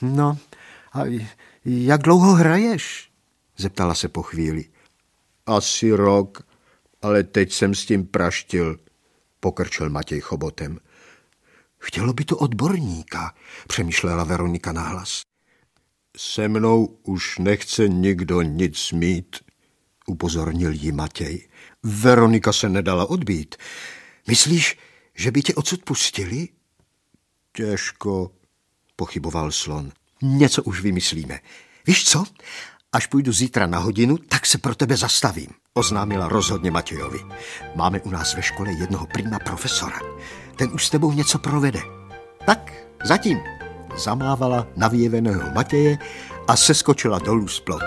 No, a jak dlouho hraješ? Zeptala se po chvíli. Asi rok, ale teď jsem s tím praštil, pokrčil Matěj chobotem. Chtělo by to odborníka, přemýšlela Veronika nahlas. Se mnou už nechce nikdo nic mít, upozornil jí Matěj. Veronika se nedala odbít. Myslíš, že by tě odsud pustili? Těžko, pochyboval Slon. Něco už vymyslíme. Víš co? Až půjdu zítra na hodinu, tak se pro tebe zastavím, oznámila rozhodně Matějovi. Máme u nás ve škole jednoho prima profesora. Ten už s tebou něco provede. Tak, zatím, zamávala navyjeveného Matěje a seskočila dolů z plotu.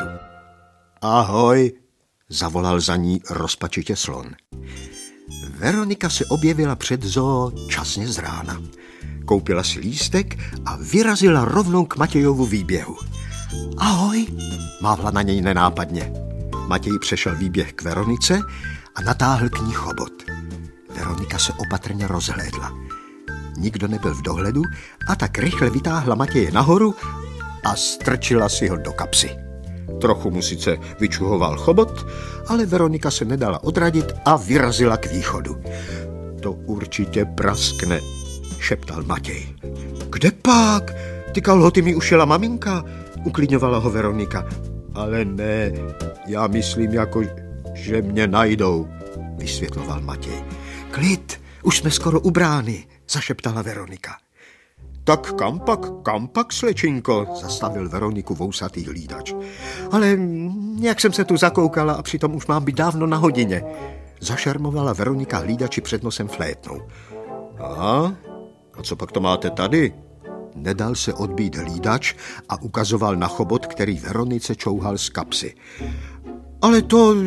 Ahoj, zavolal za ní rozpačitě Slon. Veronika se objevila před zoo časně z rána. Koupila si lístek a vyrazila rovnou k Matějovu výběhu. Ahoj, mávla na něj nenápadně. Matěj přešel výběh k Veronice a natáhl k ní chobot. Veronika se opatrně rozhlédla. Nikdo nebyl v dohledu a tak rychle vytáhla Matěje nahoru a strčila si ho do kapsy. Trochu mu sice vyčuhoval chobot, ale Veronika se nedala odradit a vyrazila k východu. To určitě praskne, šeptal Matěj. Kde pak? Ty kalhoty mi ušila maminka, uklidňovala ho Veronika. Ale ne, já myslím jako, že mě najdou, vysvětloval Matěj. Klid, už jsme skoro u brány, zašeptala Veronika. Tak kam pak, slečinko, zastavil Veroniku vousatý hlídač. Ale jak jsem se tu zakoukala a přitom už mám být dávno na hodině, zašermovala Veronika hlídači před nosem flétnou. Aha, a co pak to máte tady? Nedal se odbít hlídač a ukazoval na chobot, který Veronice čouhal z kapsy. Ale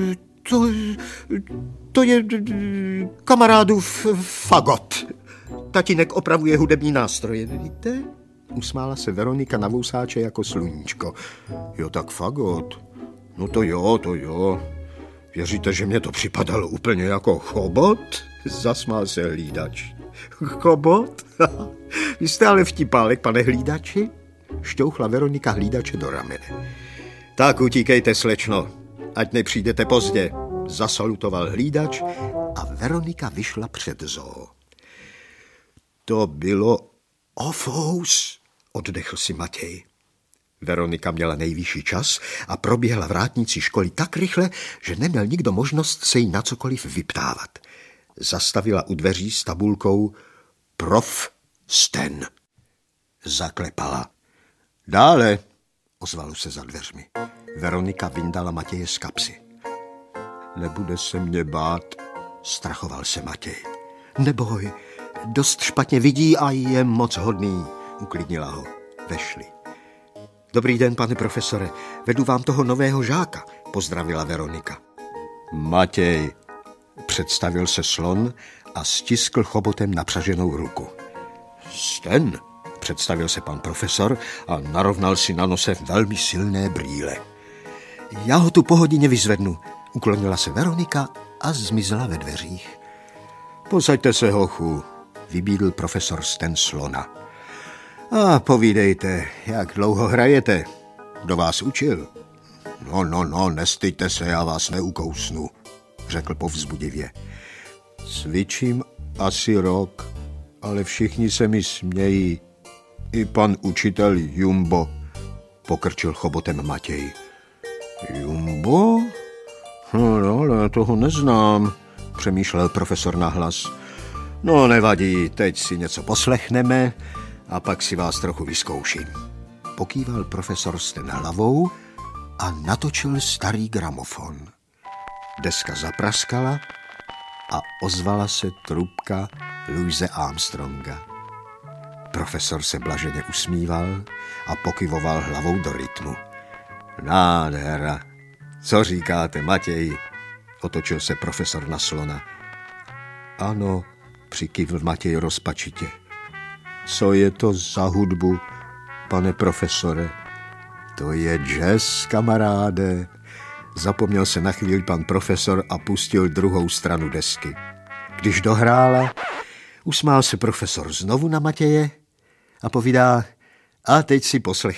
to je kamarádův fagot. Tatínek opravuje hudební nástroje, víte? Usmála se Veronika na vousáče jako sluníčko. Jo, tak fagot. No to jo. Věříte, že mě to připadalo úplně jako chobot? Zasmál se hlídač. Chobot? Vy jste ale vtipálek, pane hlídači? Šťouchla Veronika hlídače do ramene. Tak utíkejte, slečno, ať nepřijdete pozdě, zasalutoval hlídač a Veronika vyšla před zoo. To bylo ofous, oddechl si Matěj. Veronika měla nejvyšší čas a proběhla vrátnicí školy tak rychle, že neměl nikdo možnost se jí na cokoliv vyptávat. Zastavila u dveří s tabulkou Prof. Sten. Zaklepala. Dále, ozvalo se za dveřmi. Veronika vyndala Matěje z kapsy. Nebude se mě bát, strachoval se Matěj. Neboj, dost špatně vidí a je moc hodný, uklidnila ho. Vešli. Dobrý den, pane profesore, vedu vám toho nového žáka, pozdravila Veronika. Matěj, představil se Slon a stiskl chobotem napřaženou ruku. Sten, představil se pan profesor a narovnal si na nose velmi silné brýle. Já ho tu po hodině vyzvednu, uklonila se Veronika a zmizela ve dveřích. Posaďte se, hochu, vybídl profesor Sten Slona. A povídejte, jak dlouho hrajete? Kdo vás učil? No, nestyďte se, já vás neukousnu, řekl povzbudivě. Cvičím asi rok, ale všichni se mi smějí. I pan učitel Jumbo, pokrčil chobotem Matěj. Jumbo? No, ale toho neznám, přemýšlel profesor nahlas. No, nevadí, teď si něco poslechneme a pak si vás trochu vyzkouším. Pokýval profesor Sten hlavou a natočil starý gramofon. Deska zapraskala a ozvala se trubka Louise Armstronga. Profesor se blaženě usmíval a pokyvoval hlavou do rytmu. Nádhera. Co říkáte, Matěji? Otočil se profesor na Slona. Ano, přikývl Matěj rozpačitě. Co je to za hudbu, pane profesore? To je jazz, kamaráde. Zapomněl se na chvíli pan profesor a pustil druhou stranu desky. Když dohrála, usmál se profesor znovu na Matěje a povídá, a teď si poslechněte.